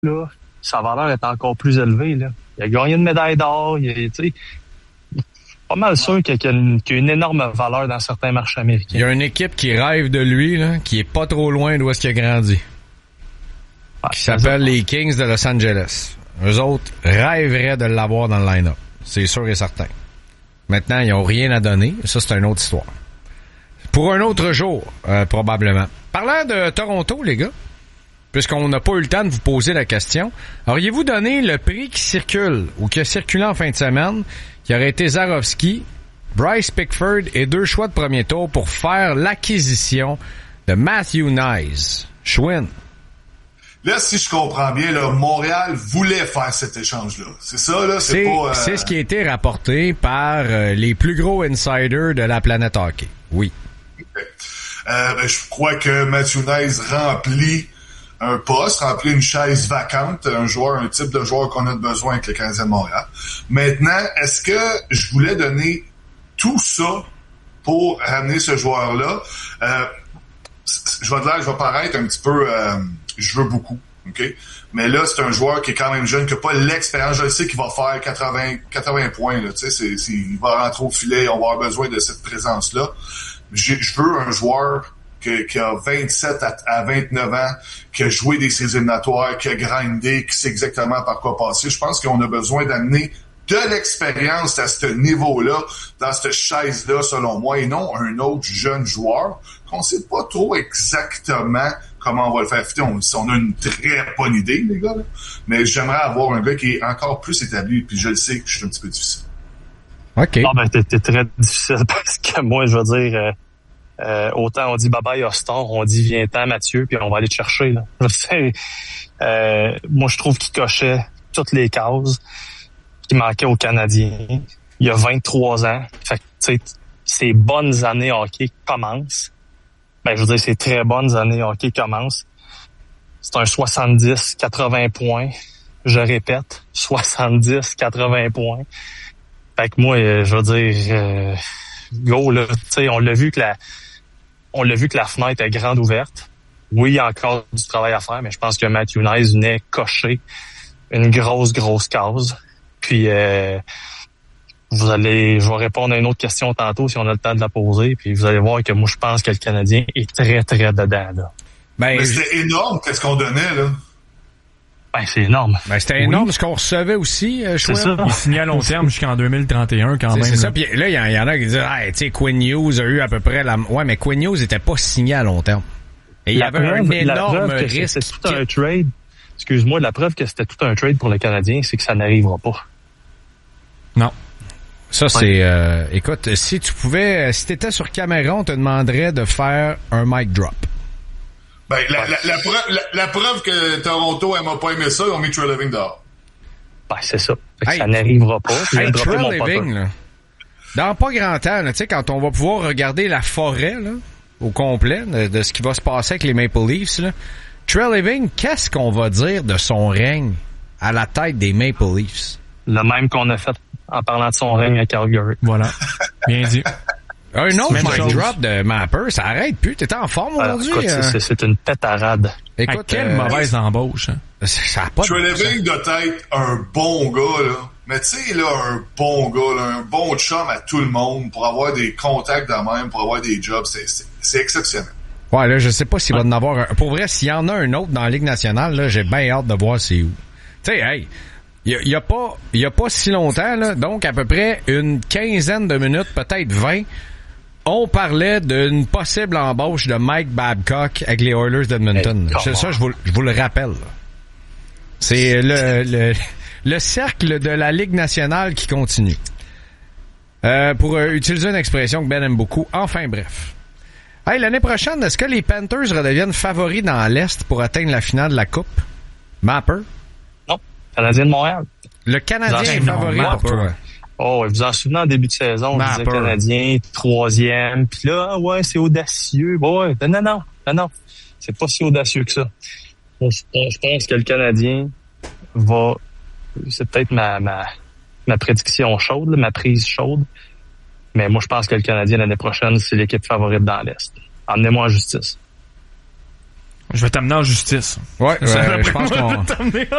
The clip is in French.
là, sa valeur est encore plus élevée, là. Il a gagné une médaille d'or, tu sais, pas mal sûr qu'il y a une énorme valeur dans certains marchés américains. Il y a une équipe qui rêve de lui, là, qui est pas trop loin d'où est-ce qu'il a grandi. Qui s'appelle les Kings de Los Angeles. Eux autres rêveraient de l'avoir dans le line-up. C'est sûr et certain. Maintenant, ils ont rien à donner. Ça, c'est une autre histoire. Pour un autre jour, probablement. Parlant de Toronto, les gars, puisqu'on n'a pas eu le temps de vous poser la question, auriez-vous donné le prix qui circule ou qui a circulé en fin de semaine, qui aurait été Zarovski, Bryce Pickford et 2 choix de premier tour pour faire l'acquisition de Matthew Knies? Schwinn. Là, si je comprends bien, là, Montréal voulait faire cet échange-là. C'est ça, là? C'est ce qui a été rapporté par les plus gros insiders de la planète hockey. Oui. Okay. Je crois que Matthew Knies remplit un poste, remplit une chaise vacante, un type de joueur qu'on a besoin avec le Canadien de Montréal. Maintenant, est-ce que je voulais donner tout ça pour ramener ce joueur-là? Je vais paraître un petit peu... je veux beaucoup, OK? Mais là, c'est un joueur qui est quand même jeune, qui n'a pas l'expérience. Je sais qu'il va faire 80 points, là, tu sais, il va rentrer au filet, on va avoir besoin de cette présence-là. Je veux un joueur qui a 27 à 29 ans, qui a joué des séries éliminatoires, qui a grindé, qui sait exactement par quoi passer. Je pense qu'on a besoin d'amener de l'expérience à ce niveau-là, dans cette chaise-là, selon moi, et non un autre jeune joueur qu'on sait pas trop exactement comment on va le faire fitter. On a une très bonne idée, les gars, là. Mais j'aimerais avoir un gars qui est encore plus établi, puis je le sais que je suis un petit peu difficile. OK. Ah ben, t'es très difficile parce que moi, je veux dire... autant on dit bye-bye Austin, on dit viens-t'en Mathieu, puis on va aller te chercher. Là. Moi, je trouve qu'il cochait toutes les cases qui manquaient aux Canadiens. Il y a 23 ans. Fait que, tu sais, ses bonnes années hockey commencent. Ben, je veux dire, ses très bonnes années hockey commencent. C'est un 70-80 points. Je répète, 70-80 points. Fait que moi, je veux dire... go, là, tu sais, on l'a vu que la fenêtre est grande ouverte. Oui, il y a encore du travail à faire, mais je pense que Matthew Knies venait cocher une grosse case. Puis, je vais répondre à une autre question tantôt si on a le temps de la poser. Puis, vous allez voir que moi, je pense que le Canadien est très, très dedans, là. Mais c'était énorme, qu'est-ce qu'on donnait, là? Ben, c'est énorme. Ben, c'était énorme ce qu'on recevait aussi, c'est ça. Il signait à long terme jusqu'en 2031 quand même. C'est ça. Puis là, il y en a qui disent, tu sais, Quinn Hughes a eu à peu près Ouais, mais Quinn Hughes était pas signé à long terme. Et il y avait un énorme risque. C'était tout un trade. Excuse-moi, la preuve que c'était tout un trade pour le Canadien, c'est que ça n'arrivera pas. Non. Ça, c'est... écoute, si t'étais sur caméra, on te demanderait de faire un mic drop. Ben, la preuve que Toronto m'a pas aimé ça, ils ont mis Trey Living dehors. Ben, c'est ça. Ça n'arrivera pas. Hey, Trey Living, là, dans pas grand temps, tu sais, quand on va pouvoir regarder la forêt, là, au complet, de ce qui va se passer avec les Maple Leafs, là, Trey Living, qu'est-ce qu'on va dire de son règne à la tête des Maple Leafs? Le même qu'on a fait en parlant de son règne à Calgary. Voilà. Bien dit. Un autre mic drop de Mapper, ça arrête plus. T'es en forme aujourd'hui? Écoute, c'est une pétarade. Écoute, quelle mauvaise embauche. Hein? Ça a pas Trey Living doit être un bon gars, là. Mais tu sais, là, un bon gars, là, un bon chum à tout le monde pour avoir des contacts de même, pour avoir des jobs, c'est exceptionnel. Ouais, là, je sais pas s'il va en avoir un. Pour vrai, s'il y en a un autre dans la Ligue nationale, là, j'ai bien hâte de voir c'est où. Tu sais, hey, il y a pas si longtemps, là, donc à peu près une quinzaine de minutes, peut-être 20, on parlait d'une possible embauche de Mike Babcock avec les Oilers d'Edmonton. Hey, ça, je vous le rappelle. Là. C'est le cercle de la Ligue nationale qui continue. Pour utiliser une expression que Ben aime beaucoup. Enfin, bref. Hey, l'année prochaine, est-ce que les Panthers redeviennent favoris dans l'Est pour atteindre la finale de la Coupe? Mapper? Non. Canadien de Montréal. Le Canadien est favori pour toi. Oh, vous en souvenez en début de saison, on disait Canadien, 3e, puis là, ouais, c'est audacieux. Ouais, non. C'est pas si audacieux que ça. Je pense que le Canadien va... C'est peut-être ma prédiction chaude, ma prise chaude. Mais moi, je pense que le Canadien, l'année prochaine, c'est l'équipe favorite dans l'Est. Emmenez-moi en justice. Je vais t'amener en justice. Ouais, je pense qu'on...